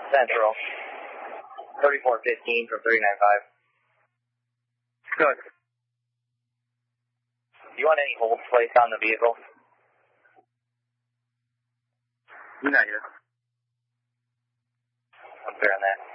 Central. 3415 from 395. Good. Do you want any holds placed on the vehicle? Negative. I'm clear on that.